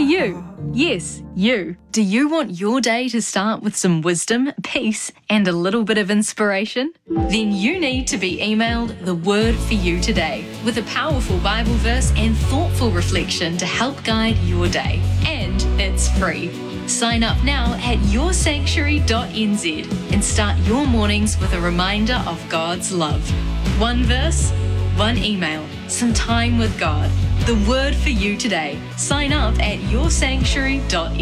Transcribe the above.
you. Yes, you. Do you want your day to start with some wisdom, peace, and a little bit of inspiration? Then you need to be emailed the Word for You today with a powerful Bible verse and thoughtful reflection to help guide your day. And it's free. Sign up now at yoursanctuary.nz and start your mornings with a reminder of God's love. One verse, one email, some time with God. The Word for You today. Sign up at yoursanctuary.nz.